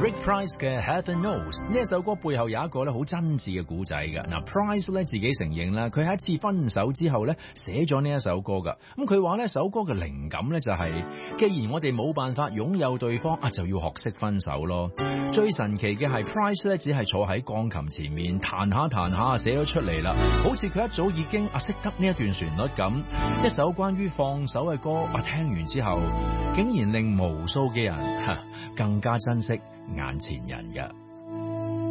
Rick Price 嘅 Heaven Knows 呢一首歌背後有一個咧好真摯嘅故仔㗎。嗱 Price 咧自己承認啦，佢喺一次分手之後咧寫咗呢一首歌㗎。咁佢話呢首歌嘅靈感咧就係，既然我哋冇辦法擁有對方啊，就要學識分手咯。最神奇嘅係 Price 咧只係坐喺鋼琴前面彈下寫咗出嚟啦，好似佢一早已經識得呢一段旋律咁。一首關於放手嘅歌聽完之後竟然令無數嘅人更加珍惜眼前人㗎。